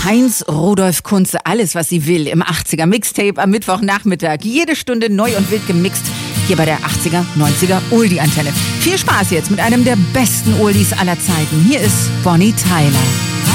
Heinz Rudolf Kunze, alles was sie will im 80er Mixtape am Mittwochnachmittag. Jede Stunde neu und wild gemixt hier bei der 80er, 90er Oldie-Antenne. Viel Spaß jetzt mit einem der besten Oldies aller Zeiten. Hier ist Bonnie Tyler.